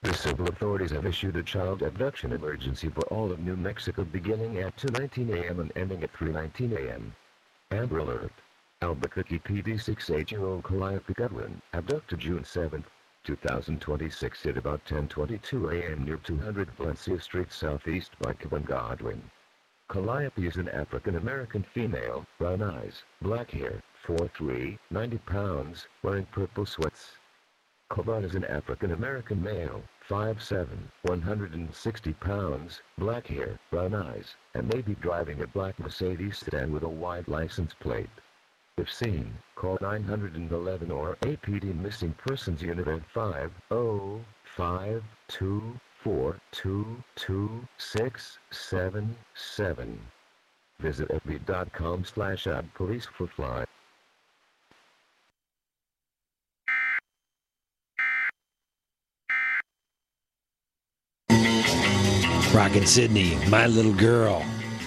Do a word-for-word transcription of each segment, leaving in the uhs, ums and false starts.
The civil authorities have issued a child abduction emergency for all of New Mexico beginning at two nineteen a m and ending at three nineteen a m Amber Alert. Albuquerque P D six-eight-year-old Calliope Godwin, abducted June seventh, two thousand twenty-six at about ten twenty-two a m near two hundred Valencia Street Southeast by Kevin Godwin. Calliope is an African-American female, brown eyes, black hair, four foot three, ninety pounds, wearing purple sweats. Kevin is an African-American male, five foot seven, one hundred sixty pounds, black hair, brown eyes, and may be driving a black Mercedes sedan with a white license plate. If seen, call nine one one or A P D Missing Persons Unit at five zero five two four two two six seven seven. Visit f b dot com slash ad police for fly. Rockin' Sydney, My Little Girl.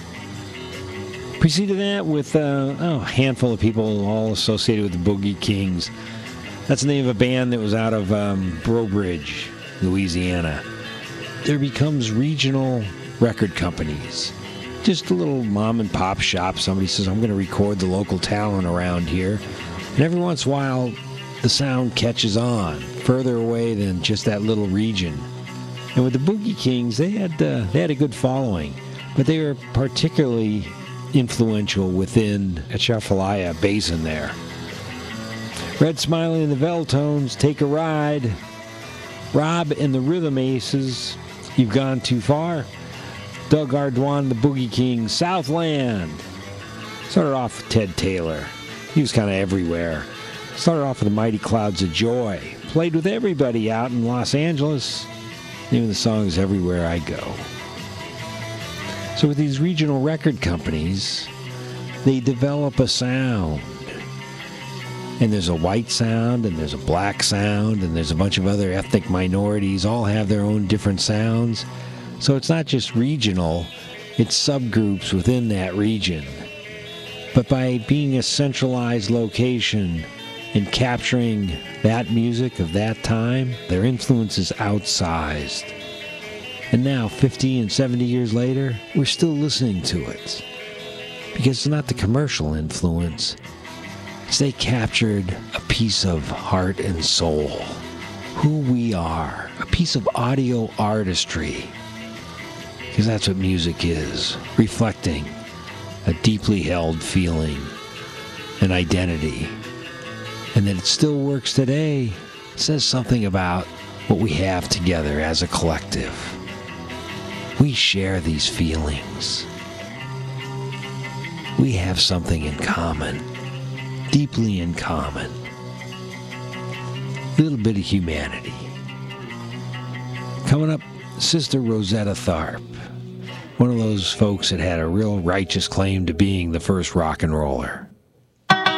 Preceded that with uh, oh, a handful of people all associated with the Boogie Kings. That's the name of a band that was out of um, Brobridge, Louisiana. There becomes regional record companies. Just a little mom and pop shop. Somebody says, I'm going to record the local talent around here. And every once in a while, the sound catches on further away than just that little region. And with the Boogie Kings, they had uh, they had a good following, but they were particularly influential within Atchafalaya Basin there. Red Smiley and the Veltones, Take a Ride. Rob and the Rhythm Aces, You've Gone Too Far. Doug Ardoin, the Boogie Kings, Southland. Started off with Ted Taylor. He was kind of everywhere. Started off with the Mighty Clouds of Joy. Played with everybody out in Los Angeles. The name of the song is Everywhere I Go. So with these regional record companies, they develop a sound. And there's a white sound, and there's a black sound, and there's a bunch of other ethnic minorities, all have their own different sounds. So it's not just regional, it's subgroups within that region. But by being a centralized location and capturing that music of that time, their influence is outsized. And now, fifty and seventy years later, we're still listening to it. Because it's not the commercial influence. It's they captured a piece of heart and soul. Who we are. A piece of audio artistry. Because that's what music is. Reflecting a deeply held feeling. An identity. And that it still works today says something about what we have together as a collective. We share these feelings. We have something in common, deeply in common. A little bit of humanity. Coming up, Sister Rosetta Tharpe, one of those folks that had a real righteous claim to being the first rock and roller.